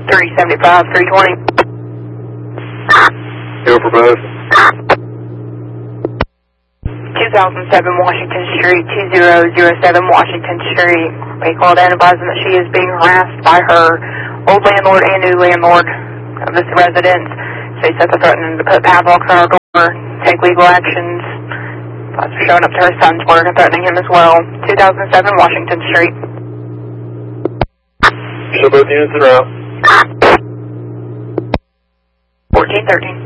375, 320. Go for both. 2007 Washington Street, 2007 Washington Street. We called in advising that she is being harassed by her old landlord and new landlord of this residence. She said they're threatening to put padlocks on our door, take legal actions. Plus showing up to her son's work and threatening him as well. 2007 Washington Street. Show both units en route. 1413.